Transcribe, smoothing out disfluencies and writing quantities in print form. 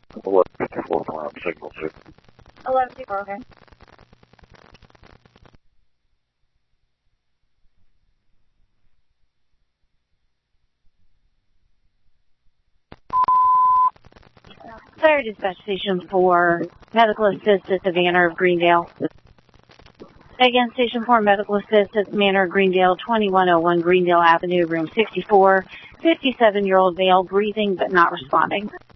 1154 around signal 2. 1154, okay. Fire Dispatch Station 4, medical assist at the Manor of Greendale. Again, Station 4, medical assist at the Manor of Greendale, 2101 Greendale Avenue, room 64. 57-year-old male, breathing but not responding.